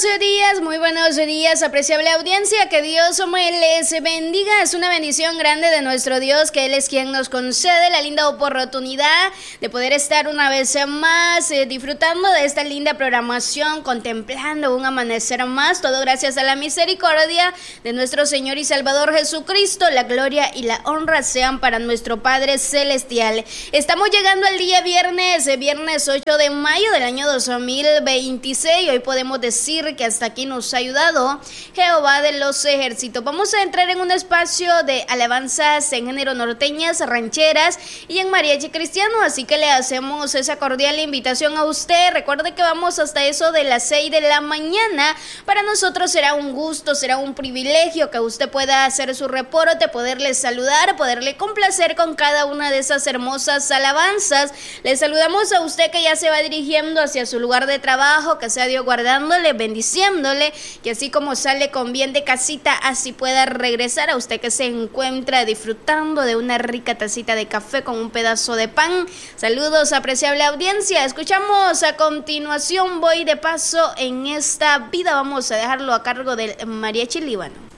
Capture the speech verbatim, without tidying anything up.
Buenos días, muy buenos días, apreciable audiencia, que Dios me les bendiga. Es una bendición grande de nuestro Dios, que Él es quien nos concede la linda oportunidad de poder estar una vez más eh, disfrutando de esta linda programación, contemplando un amanecer más, todo gracias a la misericordia de nuestro Señor y Salvador Jesucristo. La gloria y la honra sean para nuestro Padre Celestial. Estamos llegando al día viernes, eh, viernes ocho de mayo del año dos mil veintiséis. Hoy podemos decir que hasta aquí nos ha ayudado Jehová de los ejércitos. Vamos a entrar en un espacio de alabanzas en género norteñas, rancheras y en mariachi cristiano, así que le hacemos esa cordial invitación a usted. Recuerde que vamos hasta eso de las seis de la mañana. Para nosotros será un gusto, será un privilegio que usted pueda hacer su reporte, poderle saludar, poderle complacer con cada una de esas hermosas alabanzas. Le saludamos a usted que ya se va dirigiendo hacia su lugar de trabajo, que sea Dios guardándole, bendiciéndole, que así como sale con bien de casita, así pueda regresar. A usted que se encuentra disfrutando de una rica tacita de café con un pedazo de pan. Saludos, apreciable audiencia. Escuchamos a continuación Voy de Paso en esta vida. Vamos a dejarlo a cargo del mariachi Líbano.